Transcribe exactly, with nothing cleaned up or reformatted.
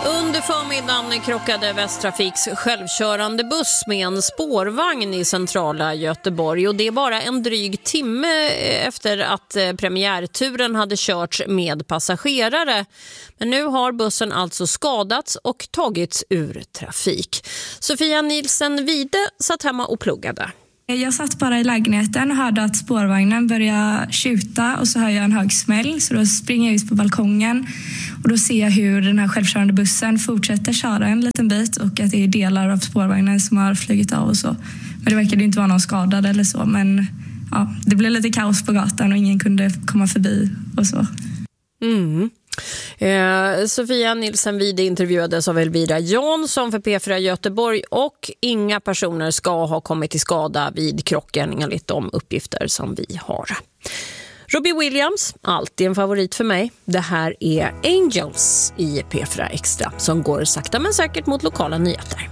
Under förmiddagen krockade Västtrafiks självkörande buss med en spårvagn i centrala Göteborg. Och det är bara en dryg timme efter att premiärturen hade körts med passagerare. Men nu har bussen alltså skadats och tagits ur trafik. Sofia Nilsen Wide satt hemma och pluggade. Jag satt bara i lägenheten och hörde att spårvagnen började tjuta och så hör jag en hög smäll. Så då springer jag ut på balkongen och då ser jag hur den här självkörande bussen fortsätter köra en liten bit och att det är delar av spårvagnen som har flugit av och så. Men det verkade inte vara någon skadad eller så, men ja, det blev lite kaos på gatan och ingen kunde komma förbi och så. Mm. Eh, Sofia Nilsen Wide intervjuades av Elvira Jansson för P fyra Göteborg och inga personer ska ha kommit till skada vid krocken enligt de uppgifter som vi har. Robbie Williams, alltid en favorit för mig. Det här är Angels i P fyra Extra som går sakta men säkert mot lokala nyheter.